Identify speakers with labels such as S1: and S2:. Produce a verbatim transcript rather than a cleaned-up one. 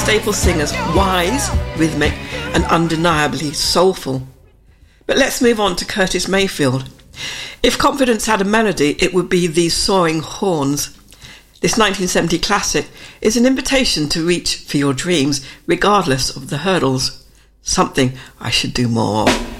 S1: staple singers, wise, rhythmic, and undeniably soulful. But let's move on to Curtis Mayfield. If confidence had a melody, it would be these soaring horns. This nineteen seventy classic is an invitation to reach for your dreams, regardless of the hurdles. Something I should do more of.